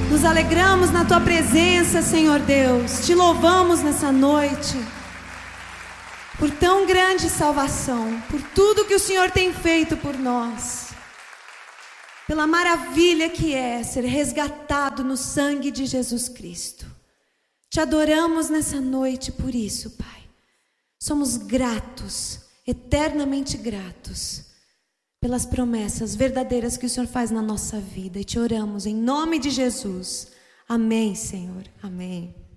Nos alegramos na Tua presença, Senhor Deus. Te louvamos nessa noite por tão grande salvação, por tudo que o Senhor tem feito por nós, pela maravilha que é ser resgatado no sangue de Jesus Cristo. Te adoramos nessa noite por isso, Pai. Somos gratos, eternamente gratos, pelas promessas verdadeiras que o Senhor faz na nossa vida. E te oramos em nome de Jesus. Amém, Senhor. Amém.